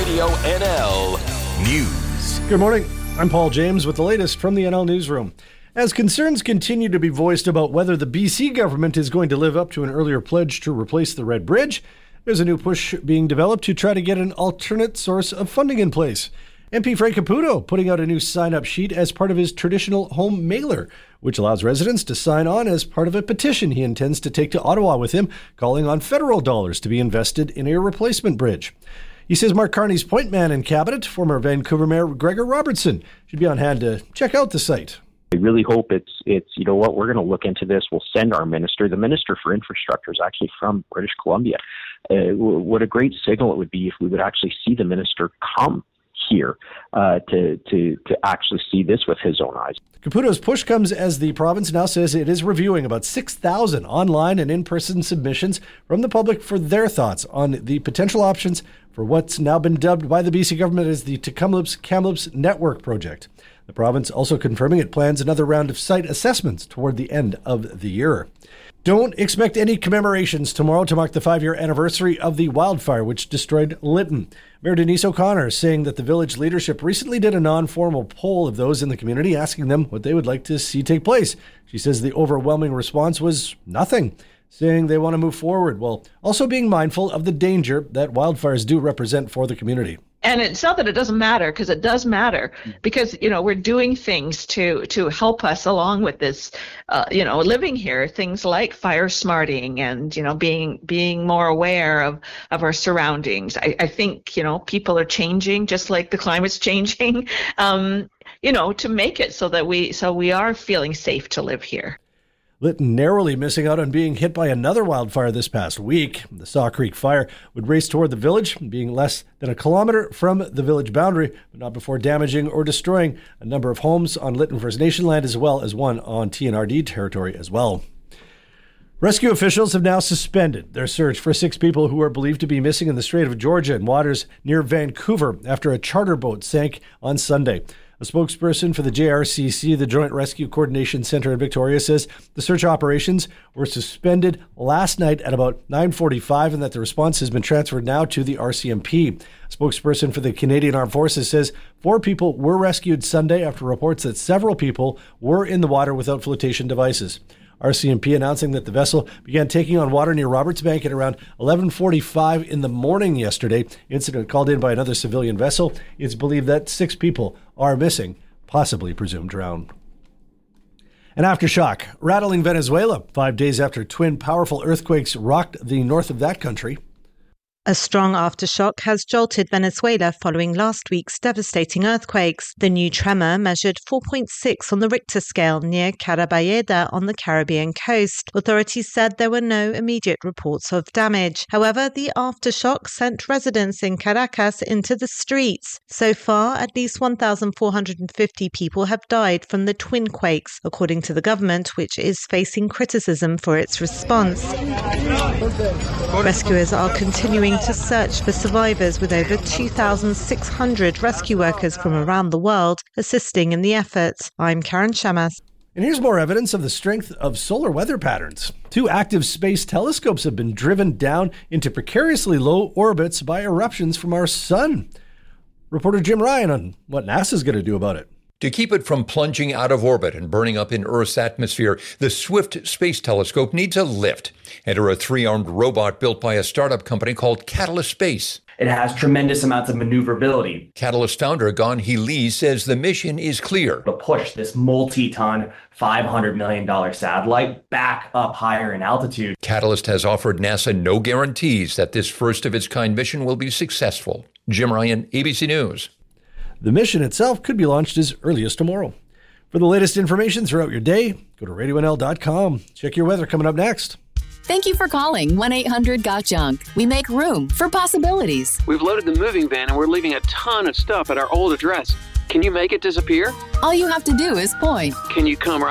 Radio NL News. Good morning. I'm Paul James with the latest from the NL Newsroom. As concerns continue to be voiced about whether the BC government is going to live up to an earlier pledge to replace the Red Bridge, there's a new push being developed to try to get an alternate source of funding in place. MP Frank Caputo putting out a new sign-up sheet as part of his traditional home mailer, which allows residents to sign on as part of a petition he intends to take to Ottawa with him, calling on federal dollars to be invested in a replacement bridge. He says Mark Carney's point man in cabinet, former Vancouver Mayor Gregor Robertson, should be on hand to check out the site. I really hope it's you know what, we're going to look into this. We'll send our minister. The Minister for Infrastructure is actually from British Columbia. What a great signal it would be if we would actually see the minister come here to actually see this with his own eyes. Caputo's push comes as the province now says it is reviewing about 6,000 online and in-person submissions from the public for their thoughts on the potential options for what's now been dubbed by the BC government as the Tk'emlúps Network project. The province also confirming it plans another round of site assessments toward the end of the year. Don't expect any commemorations tomorrow to mark the 5-year anniversary of the wildfire which destroyed Lytton. Mayor Denise O'Connor saying that the village leadership recently did a non-formal poll of those in the community asking them what they would like to see take place. She says the overwhelming response was nothing, saying they want to move forward while also being mindful of the danger that wildfires do represent for the community. And it's not that it doesn't matter, because it does matter, because, you know, we're doing things to help us along with this, living here, things like fire smarting and, being more aware of our surroundings. I think, people are changing just like the climate's changing, to make it so that we are feeling safe to live here. Lytton narrowly missing out on being hit by another wildfire this past week. The Saw Creek fire would race toward the village, being less than a kilometer from the village boundary, but not before damaging or destroying a number of homes on Lytton First Nation land as well as one on TNRD territory as well. Rescue officials have now suspended their search for 6 people who are believed to be missing in the Strait of Georgia in waters near Vancouver after a charter boat sank on Sunday. A spokesperson for the JRCC, the Joint Rescue Coordination Center in Victoria, says the search operations were suspended last night at about 9:45 and that the response has been transferred now to the RCMP. A spokesperson for the Canadian Armed Forces says 4 people were rescued Sunday after reports that several people were in the water without flotation devices. RCMP announcing that the vessel began taking on water near Roberts Bank at around 11:45 in the morning yesterday. Incident called in by another civilian vessel. It's believed that 6 people are missing, possibly presumed drowned. An aftershock rattling Venezuela 5 days after twin powerful earthquakes rocked the north of that country. A strong aftershock has jolted Venezuela following last week's devastating earthquakes. The new tremor measured 4.6 on the Richter scale near Carabayeda on the Caribbean coast. Authorities said there were no immediate reports of damage. However, the aftershock sent residents in Caracas into the streets. So far, at least 1,450 people have died from the twin quakes, according to the government, which is facing criticism for its response. Rescuers are continuing to search for survivors with over 2,600 rescue workers from around the world assisting in the effort. I'm Karen Shamas. And here's more evidence of the strength of solar weather patterns. 2 active space telescopes have been driven down into precariously low orbits by eruptions from our sun. Reporter Jim Ryan on what NASA's going to do about it. To keep it from plunging out of orbit and burning up in Earth's atmosphere, the Swift Space Telescope needs a lift. Enter a 3-armed robot built by a startup company called Catalyst Space. It has tremendous amounts of maneuverability. Catalyst founder Gon He Lee says the mission is clear. To push this multi-ton, $500 million satellite back up higher in altitude. Catalyst has offered NASA no guarantees that this first-of-its-kind mission will be successful. Jim Ryan, ABC News. The mission itself could be launched as early as tomorrow. For the latest information throughout your day, go to RadioNL.com. Check your weather coming up next. Thank you for calling 1-800-GOT-JUNK. We make room for possibilities. We've loaded the moving van and we're leaving a ton of stuff at our old address. Can you make it disappear? All you have to do is point. Can you come